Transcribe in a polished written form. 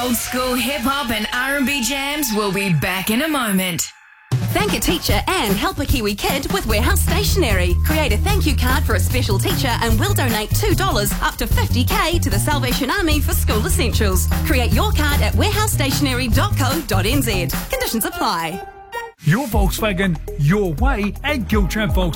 Old school hip-hop and R&B jams will be back in a moment. Thank a teacher and help a Kiwi kid with Warehouse Stationery. Create a thank you card for a special teacher and we'll donate $2 up to $50,000 to the Salvation Army for school essentials. Create your card at warehousestationery.co.nz. Conditions apply. Your Volkswagen, your way at Giltrap Volkswagen.